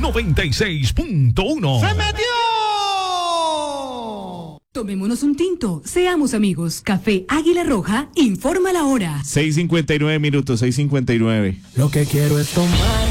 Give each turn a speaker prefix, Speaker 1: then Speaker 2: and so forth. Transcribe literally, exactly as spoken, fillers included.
Speaker 1: noventa y seis punto uno.
Speaker 2: ¡Se metió!
Speaker 3: Tomémonos un tinto, seamos amigos. Café Águila Roja, informa la hora.
Speaker 4: seis cincuenta y nueve minutos, seis cincuenta y nueve.
Speaker 2: Lo que quiero es tomar